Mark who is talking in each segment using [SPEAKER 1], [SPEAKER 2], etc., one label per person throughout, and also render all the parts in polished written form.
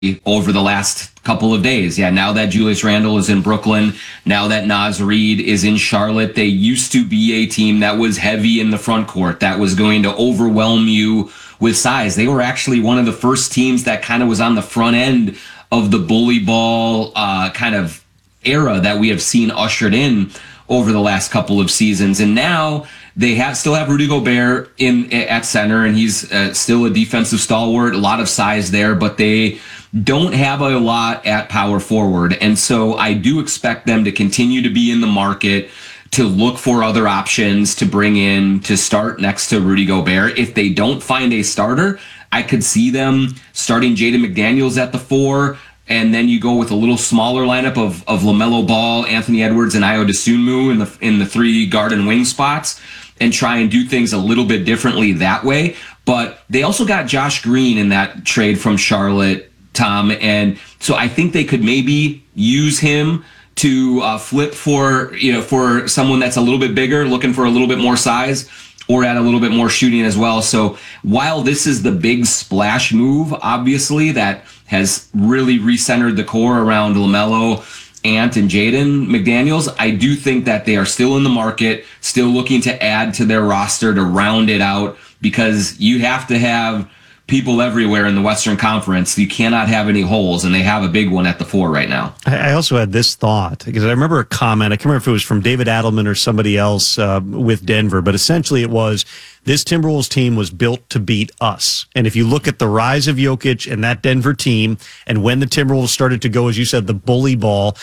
[SPEAKER 1] over the last couple of days. Yeah, now that Julius Randle is in Brooklyn, now that Naz Reid is in Charlotte, they used to be a team that was heavy in the front court, that was going to overwhelm you with size. They were actually one of the first teams that kind of was on the front end of the bully ball kind of era that we have seen ushered in over the last couple of seasons. And now they still have Rudy Gobert at center, and he's still a defensive stalwart, a lot of size there, but they don't have a lot at power forward. And so I do expect them to continue to be in the market to look for other options to bring in to start next to Rudy Gobert. If they don't find a starter, I could see them starting Jaden McDaniels at the 4, and then you go with a little smaller lineup of LaMelo Ball, Anthony Edwards, and Ayo Dosunmu in the 3 guard and wing spots, and try and do things a little bit differently that way. But they also got Josh Green in that trade from Charlotte, Tom, and so I think they could maybe use him to flip for someone that's a little bit bigger, looking for a little bit more size, or add a little bit more shooting as well. So while this is the big splash move, obviously, that has really recentered the core around LaMelo, Ant, and Jaden McDaniels, I do think that they are still in the market, still looking to add to their roster to round it out, because you have to have people everywhere in the Western Conference. You cannot have any holes, and they have a big one at the 4 right now.
[SPEAKER 2] I also had this thought, because I remember a comment, I can't remember if it was from David Adelman or somebody else with Denver, but essentially it was, this Timberwolves team was built to beat us. And if you look at the rise of Jokic and that Denver team, and when the Timberwolves started to go, as you said, the bully ball,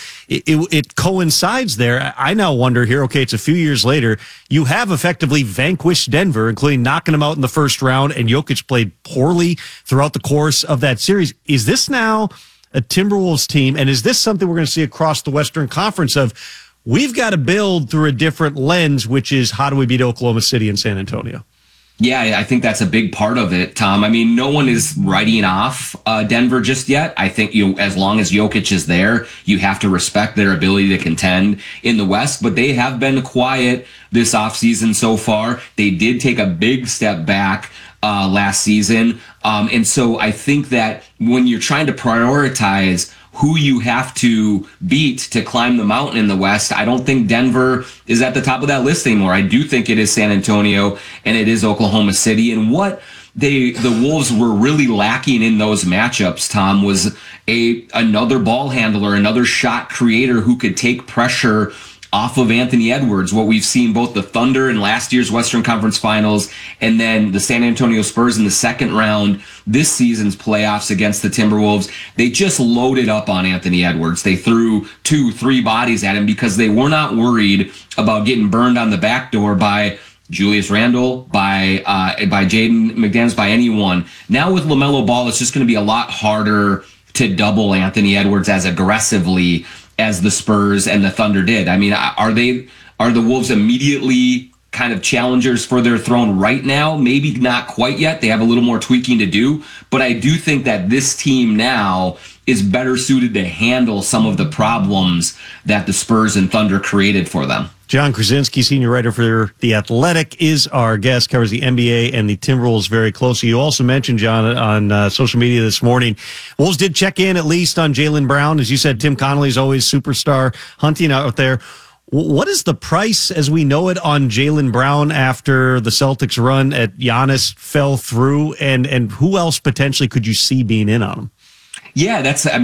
[SPEAKER 2] it coincides there. I now wonder here, okay, it's a few years later, you have effectively vanquished Denver, including knocking them out in the first round, and Jokic played poorly throughout the course of that series. Is this now a Timberwolves team, and is this something we're going to see across the Western Conference of, we've got to build through a different lens, which is, how do we beat Oklahoma City and San Antonio?
[SPEAKER 1] Yeah, I think that's a big part of it, Tom. I mean, no one is writing off Denver just yet. I think as long as Jokic is there, you have to respect their ability to contend in the West. But they have been quiet this offseason so far. They did take a big step back last season. And so I think that when you're trying to prioritize who you have to beat to climb the mountain in the West, I don't think Denver is at the top of that list anymore. I do think it is San Antonio and it is Oklahoma City. And what the Wolves were really lacking in those matchups, Tom, was another ball handler, another shot creator who could take pressure off of Anthony Edwards. What we've seen both the Thunder in last year's Western Conference Finals, and then the San Antonio Spurs in the second round this season's playoffs against the Timberwolves, they just loaded up on Anthony Edwards. They threw 2-3 bodies at him because they were not worried about getting burned on the back door by Julius Randle, by Jaden McDaniels, by anyone. Now with LaMelo Ball, it's just going to be a lot harder to double Anthony Edwards as aggressively as the Spurs and the Thunder did. I mean, are the Wolves immediately kind of challengers for their throne right now? Maybe not quite yet. They have a little more tweaking to do, but I do think that this team now is better suited to handle some of the problems that the Spurs and Thunder created for them.
[SPEAKER 2] John Krasinski, senior writer for The Athletic, is our guest, covers the NBA and the Timberwolves very closely. You also mentioned, John, on social media this morning, Wolves did check in at least on Jaylen Brown. As you said, Tim Connolly's always superstar hunting out there. What is the price as we know it on Jaylen Brown after the Celtics run at Giannis fell through? And who else potentially could you see being in on him?
[SPEAKER 1] Yeah,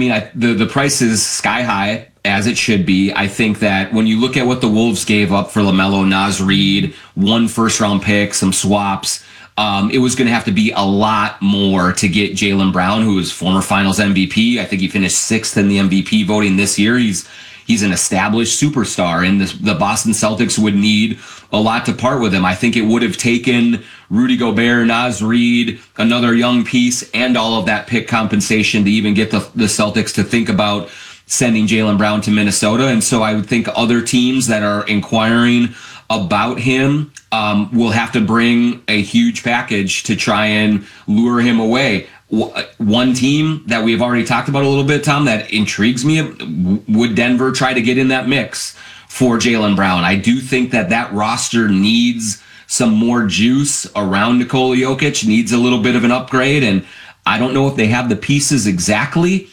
[SPEAKER 1] the price is sky high, as it should be. I think that when you look at what the Wolves gave up for LaMelo, Naz Reid, 1 first-round pick, some swaps, it was going to have to be a lot more to get Jaylen Brown, who is former Finals MVP. I think he finished 6th in the MVP voting this year. He's an established superstar, and the Boston Celtics would need a lot to part with him. I think it would have taken Rudy Gobert, Naz Reid, another young piece, and all of that pick compensation to even get the Celtics to think about sending Jaylen Brown to Minnesota. And so I would think other teams that are inquiring about him will have to bring a huge package to try and lure him away. One team that we've already talked about a little bit, Tom, that intrigues me, would Denver try to get in that mix for Jaylen Brown? I do think that roster needs some more juice around Nikola Jokic, needs a little bit of an upgrade, and I don't know if they have the pieces exactly,